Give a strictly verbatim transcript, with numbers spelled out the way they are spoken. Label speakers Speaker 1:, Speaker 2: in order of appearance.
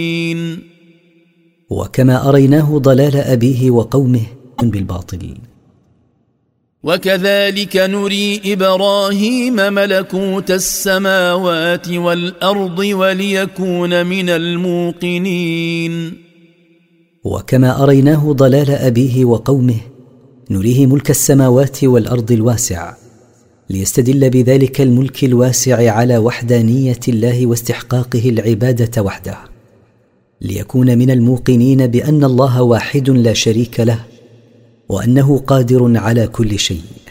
Speaker 1: وكما أريناه ضلال أبيه وقومه بالباطل.
Speaker 2: وكذلك نري إبراهيم ملكوت السماوات والأرض وليكون من الموقنين.
Speaker 1: وكما أريناه ضلال أبيه وقومه نريه ملك السماوات والأرض الواسع، ليستدل بذلك الملك الواسع على وحدانية الله واستحقاقه العبادة وحده، ليكون من الموقنين بأن الله واحد لا شريك له، وأنه قادر على كل شيء.